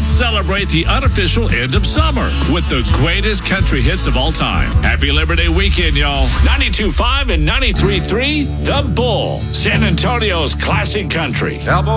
Let's celebrate the unofficial end of summer with the greatest country hits of all time. Happy Labor Day weekend, y'all. 92.5 and 93.3, The Bull, San Antonio's classic country.